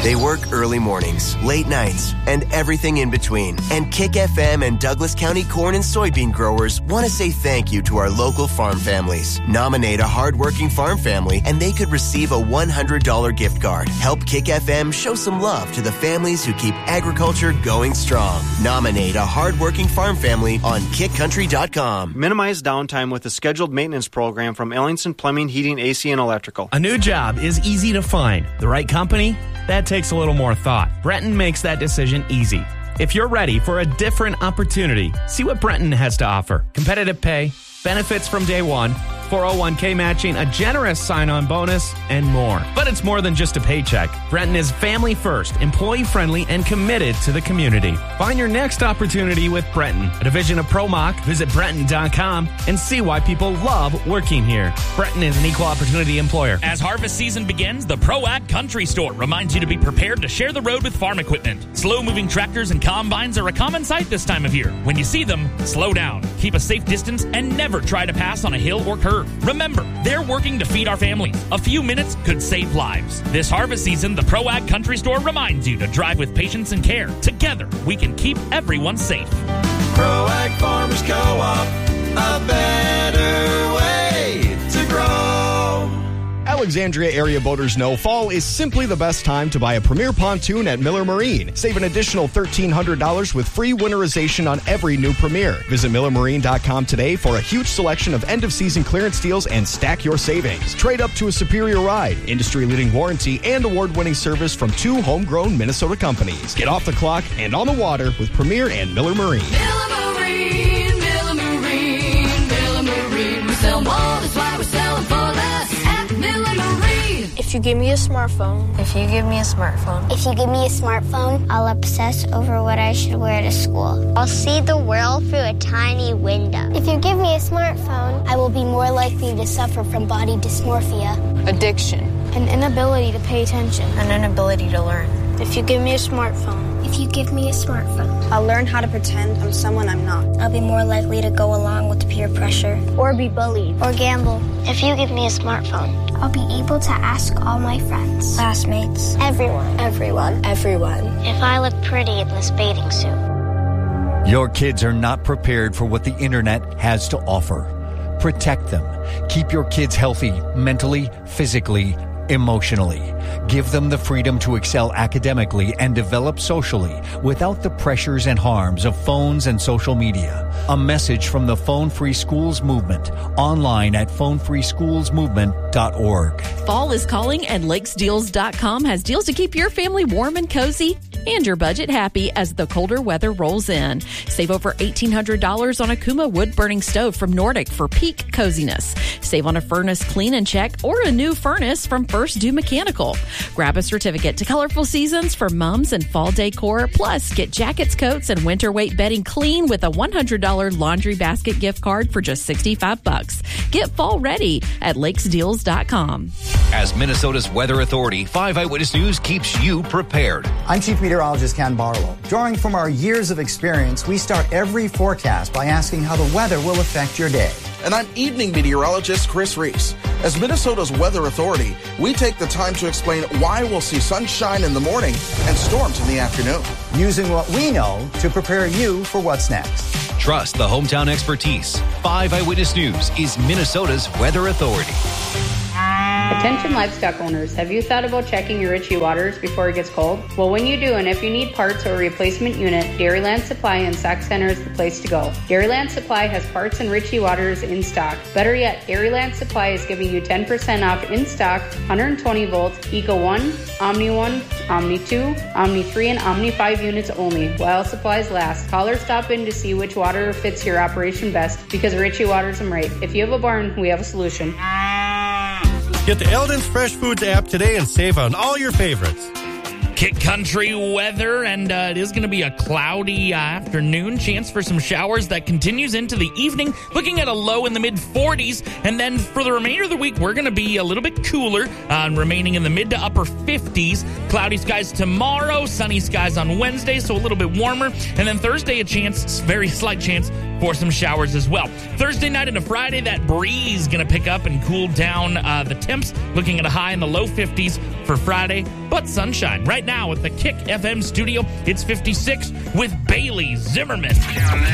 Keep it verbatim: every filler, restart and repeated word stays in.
They work early mornings, late nights, and everything in between. And Kick F M and Douglas County corn and soybean growers want to say thank you to our local farm families. Nominate a hardworking farm family and they could receive a one hundred dollars gift card. Help Kick F M show some love to the families who keep agriculture going strong. Nominate a hardworking farm family on kick country dot com. Minimize downtime with a scheduled maintenance program from Ellingson Plumbing, Heating, A C, and Electrical. A new job is easy to find. The right company? That takes a little more thought. Brenton makes that decision easy. If you're ready for a different opportunity, see what Brenton has to offer. Competitive pay, benefits from day one, four oh one k matching, a generous sign-on bonus, and more. But it's more than just a paycheck. Brenton is family first, employee-friendly, and committed to the community. Find your next opportunity with Brenton, a division of ProMach. Visit Brenton dot com and see why people love working here. Brenton is an equal opportunity employer. As harvest season begins, the ProAg Country Store reminds you to be prepared to share the road with farm equipment. Slow-moving tractors and combines are a common sight this time of year. When you see them, slow down, keep a safe distance, and never try to pass on a hill or curve. Remember, they're working to feed our families. A few minutes could save lives. This harvest season, the ProAg Country Store reminds you to drive with patience and care. Together, we can keep everyone safe. ProAg Farmers Co-op, a better way to grow. Alexandria area boaters know fall is simply the best time to buy a Premier pontoon at Miller Marine. Save an additional thirteen hundred dollars with free winterization on every new Premier. Visit miller marine dot com today for a huge selection of end-of-season clearance deals and stack your savings. Trade up to a superior ride, industry-leading warranty, and award-winning service from two homegrown Minnesota companies. Get off the clock and on the water with Premier and Miller Marine. Miller Marine, Miller Marine, Miller Marine. We sell more, that's why we're selling for less. Miller Marine. If you give me a smartphone. If you give me a smartphone. If you give me a smartphone, I'll obsess over what I should wear to school. I'll see the world through a tiny window. If you give me a smartphone, I will be more likely to suffer from body dysmorphia, addiction, an inability to pay attention, an inability to learn. If you give me a smartphone. If you give me a smartphone, I'll learn how to pretend I'm someone I'm not. I'll be more likely to go along with peer pressure, or be bullied, or gamble. If you give me a smartphone, I'll be able to ask all my friends, classmates, everyone, everyone, everyone, if I look pretty in this bathing suit. Your kids are not prepared for what the internet has to offer. Protect them. Keep your kids healthy mentally, physically, emotionally. Give them the freedom to excel academically and develop socially without the pressures and harms of phones and social media. A message from the Phone Free Schools Movement, online at phone free schools movement dot org. Fall is calling and lakes deals dot com has deals to keep your family warm and cozy and your budget happy as the colder weather rolls in. Save over eighteen hundred dollars on a Kuma wood-burning stove from Nordic for peak coziness. Save on a furnace clean and check or a new furnace from First Do Mechanical. Grab a certificate to Colorful Seasons for mums and fall decor. Plus, get jackets, coats, and winter weight bedding clean with a one hundred dollars laundry basket gift card for just sixty-five bucks. Get fall ready at lakes deals dot com. As Minnesota's weather authority, five Eyewitness News keeps you prepared. I'm Chief Meteorologist Ken Barlow. Drawing from our years of experience, we start every forecast by asking how the weather will affect your day. And I'm evening meteorologist Chris Reese. As Minnesota's weather authority, we take the time to explain why we'll see sunshine in the morning and storms in the afternoon. Using what we know to prepare you for what's next. Trust the hometown expertise. five Eyewitness News is Minnesota's weather authority. Attention livestock owners, have you thought about checking your Ritchie Waters before it gets cold? Well, when you do, and if you need parts or a replacement unit, Dairyland Supply in Sac Center is the place to go. Dairyland Supply has parts and Ritchie Waters in stock. Better yet, Dairyland Supply is giving you ten percent off in stock one hundred twenty volt Eco one, Omni one, Omni two, Omni three, and Omni five units only while supplies last. Call or stop in to see which water fits your operation best because Ritchie Waters them right. If you have a barn, we have a solution. Get the Eldon's Fresh Foods app today and save on all your favorites. Kick country weather, and uh, it is going to be a cloudy uh, afternoon. Chance for some showers that continues into the evening, looking at a low in the mid forties. And then for the remainder of the week, we're going to be a little bit cooler, uh, remaining in the mid to upper fifties. Cloudy skies tomorrow, sunny skies on Wednesday, so a little bit warmer. And then Thursday, a chance, very slight chance for some showers as well. Thursday night into Friday, that breeze going to pick up and cool down uh, the temps, looking at a high in the low fifties for Friday, but sunshine. Right now at the Kick F M studio, it's fifty-six with Bailey Zimmerman.